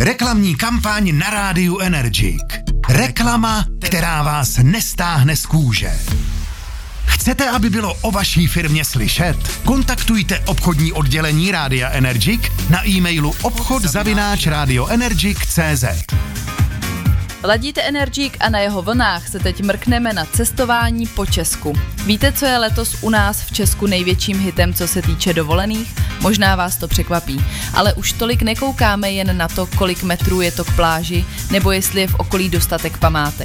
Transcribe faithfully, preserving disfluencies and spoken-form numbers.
Reklamní kampaň na rádiu Energik. Reklama, která vás nestáhne z kůže. Chcete, aby bylo o vaší firmě slyšet? Kontaktujte obchodní oddělení Rádia Energik na e-mailu obchod zavináč radioenergic tečka cé zet. Ladíte Energik a na jeho vlnách se teď mrkneme na cestování po Česku. Víte, co je letos u nás v Česku největším hitem, co se týče dovolených? Možná vás to překvapí, ale už tolik nekoukáme jen na to, kolik metrů je to k pláži, nebo jestli je v okolí dostatek památek.